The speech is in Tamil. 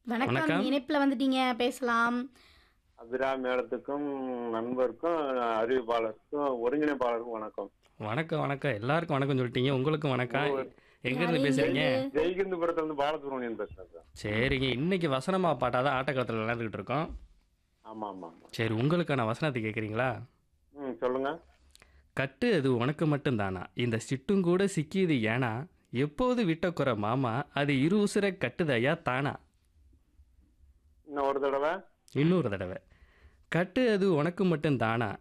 வணக்கம். வணக்கம். இணைப்புல வந்துட்டீங்க. பேசலாம். அபிராமி மேடத்துக்கும், நண்பருக்கும், அறிவிப்பாளருக்கும், ஒருங்கிணைப்பாளருக்கும் வணக்கம். வணக்கம், வணக்கம். எல்லாருக்கும் வணக்கம் சொல்லிட்டீங்க. உங்களுக்கும் வணக்கம். முகவர் யாரு எங்கேருந்து பேசுறீங்க? எங்கேருந்து? ஜெய்கிந்தபுரத்துல இருந்து பாலசுப்ரமணியன் பேசுறேன் சார். சரிங்க. இன்னைக்கு வசனமா பாட்டா தான் ஆட்டக்காலத்தில் விளையாண்டுக்கிட்டு இருக்கோம். ஆமா ஆமா ஆமா. சரி, உங்களுக்கான வசனத்தை கேட்குறீங்களா? சொல்லுங்க. கட்டு அது உனக்கு மட்டும் தானா, இந்த சிட்டும் கூட சிக்கியது ஏனா, எப்போது விட்ட குறை மாமா, அது இரு உசுர கட்டுதையா தானா. இன்னும் ஒரு தடவை. இன்னொரு தடவை. கட்டு அது உனக்கு மட்டும் தானா,